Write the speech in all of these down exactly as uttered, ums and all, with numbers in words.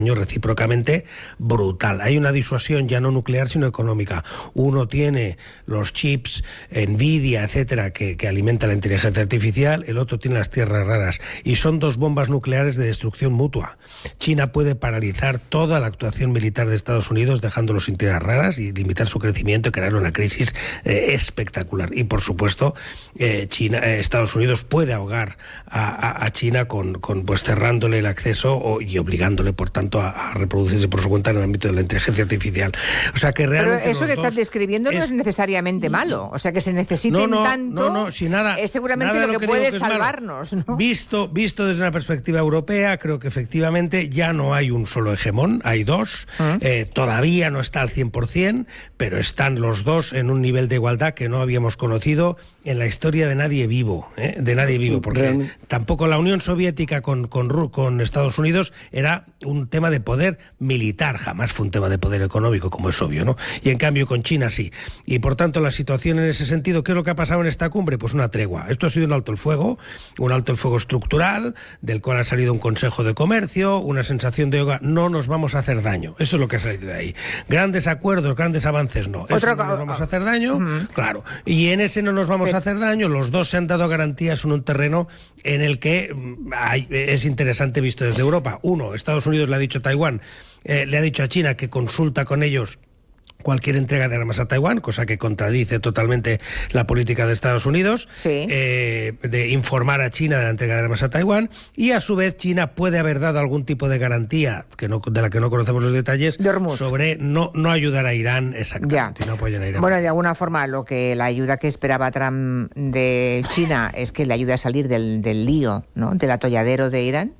recíprocamente brutal. Hay una disuasión ya no nuclear sino económica. Uno tiene los chips, Nvidia, etcétera, que, que alimenta la inteligencia artificial, el otro tiene las tierras raras y son dos bombas nucleares de destrucción mutua. China puede paralizar toda la actuación militar de Estados Unidos dejándolos sin tierras raras y limitar su crecimiento y crear una crisis eh, espectacular. Y por supuesto, eh, China, eh, Estados Unidos puede ahogar a, a, a China con, con pues cerrándole el acceso o, y obligándole, por tanto, A, a reproducirse por su cuenta en el ámbito de la inteligencia artificial. O sea que realmente. Pero eso que estás describiendo es... no es necesariamente malo. O sea que se necesiten no, no, tanto. No, no, si nada. Es seguramente nada lo, lo que, que puede que salvarnos, ¿no? Visto, visto desde una perspectiva europea, creo que efectivamente ya no hay un solo hegemón, hay dos. ¿Mm? Eh, todavía no está al cien por cien, pero están los dos en un nivel de igualdad que no habíamos conocido en la historia de nadie vivo, ¿eh? de nadie vivo, porque Realmente. tampoco la Unión Soviética con, con, con Estados Unidos era un tema de poder militar, jamás fue un tema de poder económico, como es obvio, ¿no? Y en cambio con China sí. Y por tanto la situación en ese sentido, ¿qué es lo que ha pasado en esta cumbre? Pues una tregua. Esto ha sido un alto el fuego, un alto el fuego estructural, del cual ha salido un Consejo de Comercio, una sensación de, oiga, no nos vamos a hacer daño. Esto es lo que ha salido de ahí. Grandes acuerdos, grandes avances, no. Eso Otro... no nos vamos a hacer daño, uh-huh. claro. Y en ese no nos vamos a hacer daño, los dos se han dado garantías en un terreno en el que hay, es interesante visto desde Europa. Uno, Estados Unidos le ha dicho a Taiwán, eh, le ha dicho a China que consulta con ellos cualquier entrega de armas a Taiwán, cosa que contradice totalmente la política de Estados Unidos, sí. eh, de informar a China de la entrega de armas a Taiwán, y a su vez China puede haber dado algún tipo de garantía, que no, de la que no conocemos los detalles, de sobre no, no ayudar a Irán exactamente, y no apoyar a Irán. Bueno, de alguna forma, lo que la ayuda que esperaba Trump de China es que le ayude a salir del, del lío, ¿no? Del atolladero de Irán.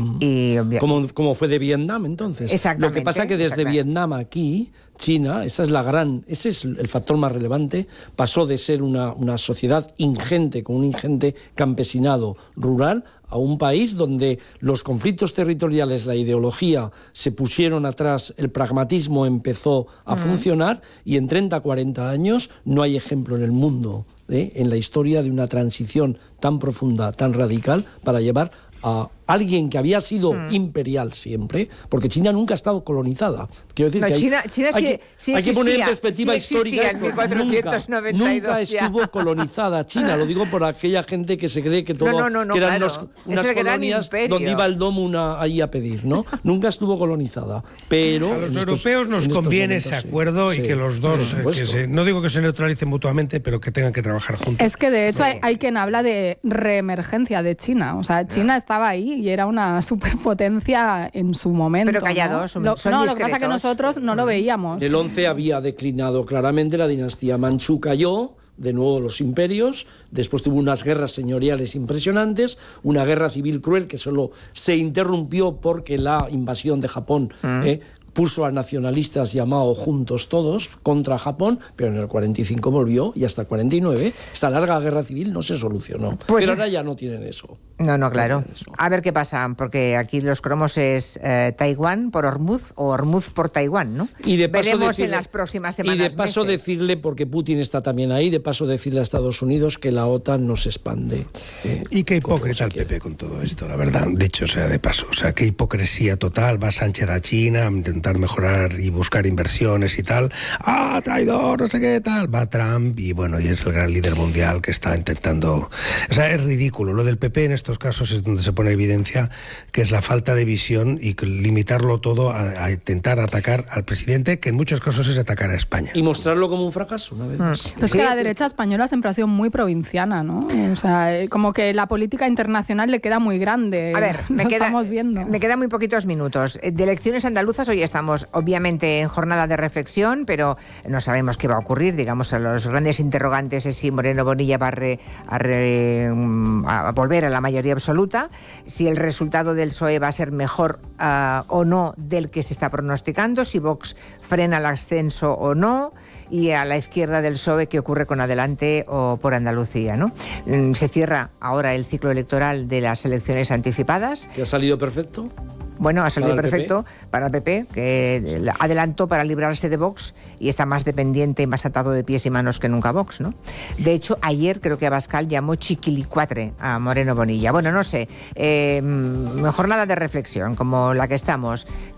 Y, como, como fue de Vietnam entonces. Exactamente. Lo que pasa es que desde Vietnam aquí, China, esa es la gran, ese es el factor más relevante, pasó de ser una, una sociedad ingente, con un ingente campesinado rural, a un país donde los conflictos territoriales, la ideología se pusieron atrás, el pragmatismo empezó a uh-huh. funcionar, y en treinta, cuarenta años no hay ejemplo en el mundo, ¿eh? en la historia de una transición tan profunda, tan radical, para llevar a alguien que había sido mm. imperial siempre, porque China nunca ha estado colonizada. Quiero decir no, que hay, China, China hay, sí, que, sí hay que poner en perspectiva sí histórica esto. mil cuatrocientos noventa y dos, nunca, nunca estuvo colonizada China. Lo digo por aquella gente que se cree que todo no, no, no, no, que eran claro. unos, unas colonias donde iba el domo una, ahí a pedir, ¿no? Nunca estuvo colonizada. Pero a los estos, europeos nos conviene ese acuerdo sí, y sí, que los dos, eh, que se, no digo que se neutralicen mutuamente, pero que tengan que trabajar juntos. Es que de hecho hay, hay quien habla de reemergencia de China. O sea, China yeah. estaba ahí y era una superpotencia en su momento. Pero callados, ¿no? son lo, No, discretos. Lo que pasa es que nosotros no lo veíamos. El once había declinado claramente, la dinastía Manchú cayó, de nuevo los imperios, después tuvo unas guerras señoriales impresionantes, una guerra civil cruel que solo se interrumpió porque la invasión de Japón mm. eh, puso a nacionalistas llamados Juntos Todos contra Japón, pero en el cuarenta y cinco volvió y hasta el cuarenta y nueve esa larga guerra civil no se solucionó. Pues, pero ahora ya no tienen eso. No, no, claro. No a ver qué pasa, porque aquí los cromos es eh, Taiwán por Hormuz o Hormuz por Taiwán, ¿no? Y de paso veremos decirle, en las próximas semanas. Y de paso meses. decirle, porque Putin está también ahí, de paso decirle a Estados Unidos que la OTAN no se expande. Eh, y qué hipócrita el P P con todo esto, la verdad, dicho sea de paso. O sea, qué hipocresía total. Va Sánchez a China a intentar mejorar y buscar inversiones y tal. ¡Ah, traidor! No sé qué tal. Va Trump y bueno, y es el gran líder mundial que está intentando... O sea, es ridículo. Lo del P P en estos casos es donde se pone evidencia que es la falta de visión y limitarlo todo a, a intentar atacar al presidente, que en muchos casos es atacar a España. Y mostrarlo como un fracaso, una vez más. Pues es que la derecha española siempre ha sido muy provinciana, ¿no? O sea, como que la política internacional le queda muy grande. A ver, me, queda, estamos viendo. me quedan muy poquitos minutos. De elecciones andaluzas hoy estamos obviamente en jornada de reflexión, pero no sabemos qué va a ocurrir. Digamos, los grandes interrogantes es si Moreno Bonilla va a, re, a, re, a volver a la mayoría absoluta, si el resultado del P S O E va a ser mejor uh, o no del que se está pronosticando, si Vox frena el ascenso o no, y a la izquierda del P S O E qué ocurre con Adelante o por Andalucía, ¿no? Se cierra ahora el ciclo electoral de las elecciones anticipadas. ¿Que ha salido perfecto? Bueno, ha salido ¿Para perfecto para el P P, que adelantó para librarse de Vox y está más dependiente y más atado de pies y manos que nunca Vox, ¿no? De hecho, ayer creo que Abascal llamó chiquilicuatre a Moreno Bonilla. Bueno, no sé, eh, jornada de reflexión como la que estamos.